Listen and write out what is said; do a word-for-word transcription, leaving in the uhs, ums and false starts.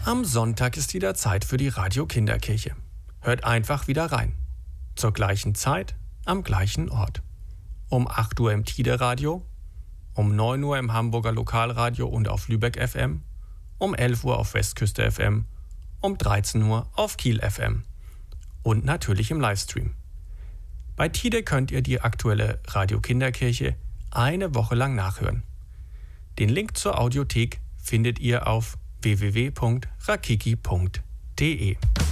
Am Sonntag ist wieder Zeit für die Radio Kinderkirche. Hört einfach wieder rein. Zur gleichen Zeit, am gleichen Ort. Um acht Uhr im Tide Radio, um neun Uhr im Hamburger Lokalradio und auf Lübeck F M, um elf Uhr auf Westküste F M, um dreizehn Uhr auf Kiel F M und natürlich im Livestream. Bei Tide könnt ihr die aktuelle Radio Kinderkirche eine Woche lang nachhören. Den Link zur Audiothek findet ihr auf w w w punkt rakiki punkt d e.